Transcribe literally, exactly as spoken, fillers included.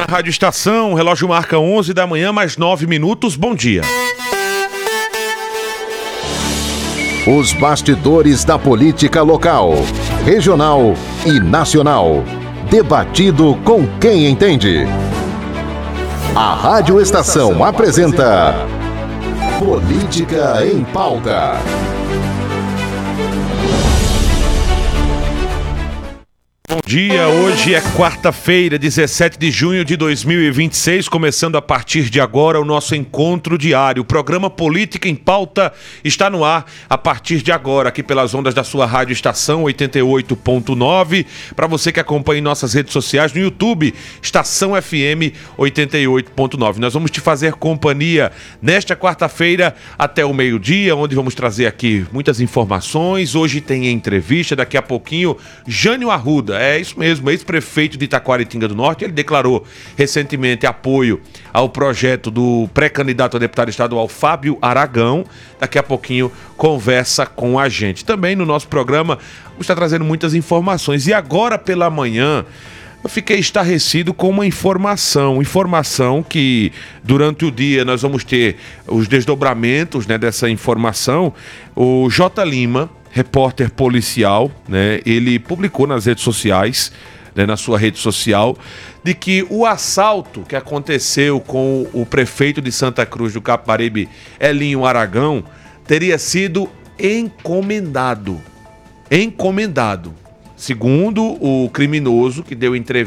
Rádio Estação, relógio marca onze da manhã, mais nove minutos, bom dia. Os bastidores da política local, regional e nacional. Debatido com quem entende. A Rádio Estação apresenta Política em Pauta. Bom dia, hoje é quarta-feira, dezessete de junho de dois mil e vinte e seis, começando a partir de agora o nosso encontro diário. O programa Política em Pauta está no ar a partir de agora, aqui pelas ondas da sua Rádio Estação oitenta e oito ponto nove. Para você que acompanha em nossas redes sociais, no YouTube, Estação F M oitenta e oito ponto nove. Nós vamos te fazer companhia nesta quarta-feira até o meio-dia, onde vamos trazer aqui muitas informações. Hoje tem entrevista, daqui a pouquinho, Jânio Arruda. É isso mesmo, ex-prefeito de Itaquaritinga do Norte, ele declarou recentemente apoio ao projeto do pré-candidato a deputado estadual Fábio Aragão. Daqui a pouquinho conversa com a gente. Também no nosso programa vamos estar trazendo muitas informações. E agora pela manhã eu fiquei estarrecido com uma informação, informação que durante o dia nós vamos ter os desdobramentos, né, dessa informação. O J. Lima, repórter policial, né, ele publicou nas redes sociais, né, na sua rede social, de que o assalto que aconteceu com o prefeito de Santa Cruz do Capibaribe, Elinho Aragão, teria sido encomendado. Encomendado. Segundo o criminoso que deu entrevista